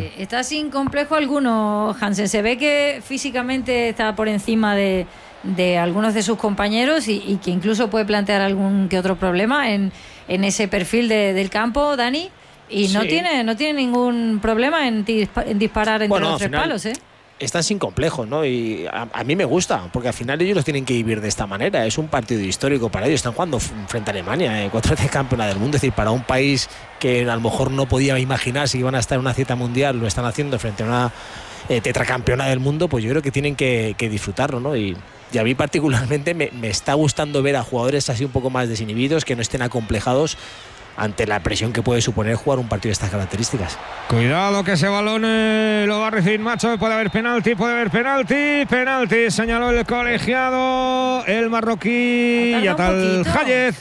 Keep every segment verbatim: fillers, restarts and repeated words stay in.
Eh, está sin complejo alguno, Hansen. Se ve que físicamente está por encima de, de algunos de sus compañeros y, y que incluso puede plantear algún que otro problema en, en ese perfil de, del campo, Dani. Y sí. no tiene no tiene ningún problema en, dispa en disparar entre bueno, los tres final, palos, ¿eh? Están sin complejos, ¿no? Y a, a mí me gusta, porque al final ellos los tienen que vivir de esta manera. Es un partido histórico para ellos. Están jugando frente a Alemania, eh, cuatro veces campeona del mundo. Es decir, para un país que a lo mejor no podía imaginar si iban a estar en una cita mundial, lo están haciendo frente a una eh, tetracampeona del mundo, pues yo creo que tienen que, que disfrutarlo, ¿no? Y, y a mí particularmente me, me está gustando ver a jugadores así un poco más desinhibidos, que no estén acomplejados ante la presión que puede suponer jugar un partido de estas características. Cuidado que ese balón eh, lo va a recibir Macho, puede haber penalti, puede haber penalti, penalti, señaló el colegiado, el marroquí Yatal Hayez.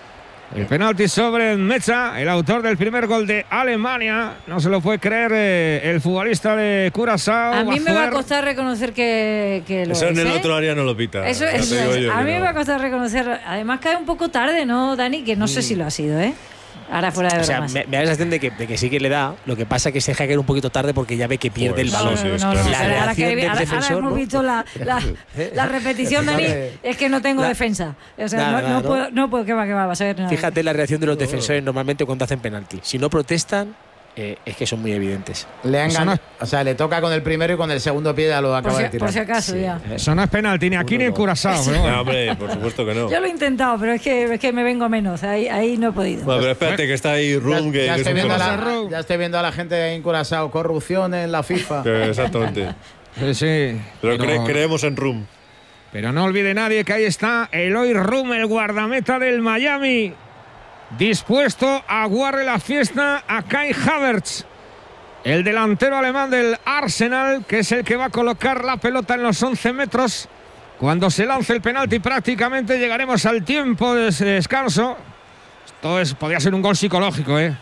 El penalti sobre Mecha, el autor del primer gol de Alemania. No se lo puede creer eh, el futbolista de Curazao. A mí me va a costar reconocer que, que lo Eso es, en el ¿eh? otro área no lo pita. Eso, eso es. A mí no. me va a costar reconocer. Además cae un poco tarde, ¿no, Dani? Que no mm. sé si lo ha sido, ¿eh? Ahora fuera de bromas. O sea, me, me da la sensación de que, de que sí que le da. Lo que pasa es que se deja caer un poquito tarde porque ya ve que pierde pues, el balón. No, no, no, no, no. La reacción del ahora, defensor. Ahora hemos visto la, la, la repetición, Dani. Es que no tengo la, defensa. O sea, nada, no, no, no, puedo, no puedo. ¿Qué va, qué va? Vas a ver nada. Fíjate la reacción de los defensores normalmente cuando hacen penalti. Si no protestan, eh, es que son muy evidentes. Le han ganado, o sea, le toca con el primero y con el segundo pie ya lo acaba si, de tirar. Por si acaso, sí. ya. Eso no es penalti ni aquí ni en Curazao. No, no, hombre, por supuesto que no. Yo lo he intentado, pero es que, es que me vengo menos. Ahí, ahí no he podido. Bueno, pero espérate, que está ahí Rum. Ya, que, ya, que estoy es viendo un la, ya estoy viendo a la gente ahí en Curazao. Corrupción en la FIFA. Que exactamente. Sí, sí. Pero, pero cre creemos en Rum. Pero no olvide nadie que ahí está Eloy Rum, el guardameta del Miami, dispuesto a aguarle la fiesta a Kai Havertz, el delantero alemán del Arsenal, que es el que va a colocar la pelota en los once metros. Cuando se lance el penalti prácticamente llegaremos al tiempo de descanso. Esto es, podría ser un gol psicológico, ¿eh?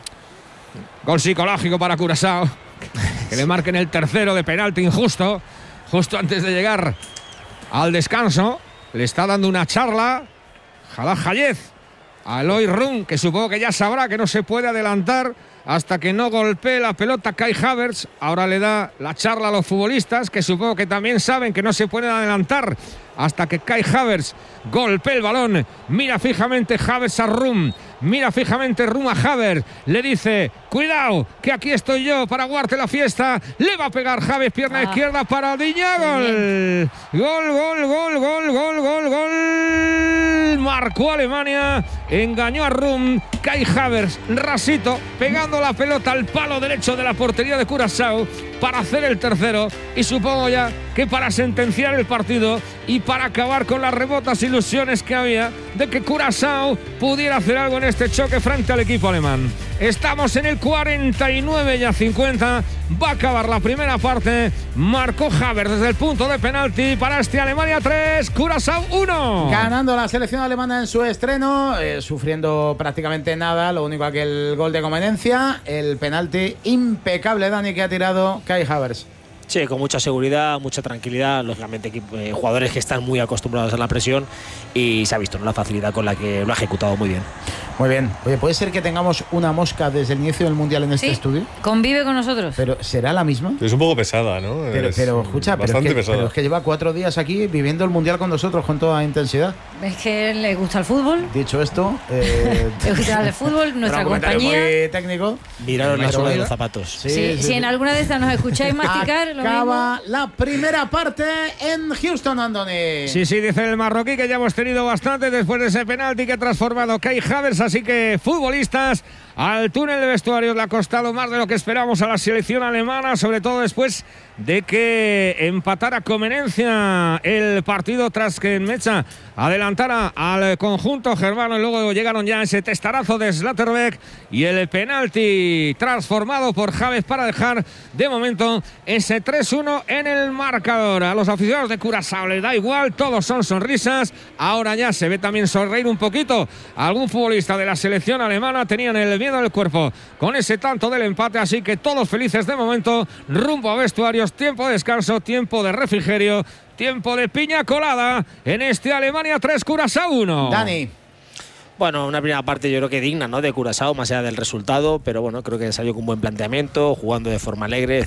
Gol psicológico para Curazao. Que le marquen el tercero de penalti injusto, justo antes de llegar al descanso. Le está dando una charla Yatal Hayez a Eloy Rum, que supongo que ya sabrá que no se puede adelantar hasta que no golpee la pelota Kai Havertz. Ahora le da la charla a los futbolistas, que supongo que también saben que no se pueden adelantar hasta que Kai Havertz golpee el balón. Mira fijamente Havertz a Rum, mira fijamente Rum a Havertz, le dice: cuidado, que aquí estoy yo para guardarte la fiesta. Le va a pegar Havertz, pierna ah. izquierda para Diña. Gol. Gol, gol, gol, gol, gol, gol, gol. Marcó Alemania, engañó a Rum. Kai Havertz, rasito, pegando la pelota al palo derecho de la portería de Curazao para hacer el tercero, y supongo ya que para sentenciar el partido y para acabar con las remotas ilusiones que había de que Curazao pudiera hacer algo en este choque frente al equipo alemán. Estamos en el cuarenta y nueve ya cincuenta, va a acabar la primera parte. Marcó Havertz desde el punto de penalti para este Alemania tres, Curazao uno. Ganando la selección alemana en su estreno, eh, sufriendo prácticamente nada, lo único que el gol de conveniencia, el penalti impecable, Dani, que ha tirado Kai Havertz. Sí, con mucha seguridad, mucha tranquilidad, lógicamente eh, jugadores que están muy acostumbrados a la presión, y se ha visto, ¿no?, la facilidad con la que lo ha ejecutado muy bien. Muy bien. Oye, ¿puede ser que tengamos una mosca desde el inicio del Mundial en este sí, estudio? Convive con nosotros. Pero ¿será la misma? Es un poco pesada, ¿no? Pero, pero escucha, pero es, que, pero es que lleva cuatro días aquí viviendo el Mundial con nosotros con toda intensidad. Es que le gusta el fútbol. Dicho esto, eh, le gusta el fútbol, nuestra compañía. Muy técnico. Miraron la sola de los zapatos. Sí, sí, sí, si en alguna de estas nos escucháis masticar, acaba la primera parte en Houston, Andoni. Sí, sí, dice el marroquí que ya hemos tenido bastante después de ese penalti que ha transformado Kai Havertz, así que futbolistas, al túnel de vestuarios le ha costado más de lo que esperamos a la selección alemana, sobre todo después de que empatara conveniencia el partido tras que Mecha adelantara al conjunto germano, y luego llegaron ya ese testarazo de Schlotterbeck y el penalti transformado por Havertz para dejar de momento ese tres uno en el marcador. A los aficionados de Curazao les da igual, todos son sonrisas. Ahora ya se ve también sonreír un poquito algún futbolista de la selección alemana. Tenían el miedo del cuerpo con ese tanto del empate, así que todos felices de momento, rumbo a vestuarios. Tiempo de descanso, tiempo de refrigerio, tiempo de piña colada en este Alemania tres, Curazao uno. Dani. Bueno, una primera parte yo creo que digna, ¿no?, de Curazao, más allá del resultado, pero bueno, creo que salió con un buen planteamiento, jugando de forma alegre.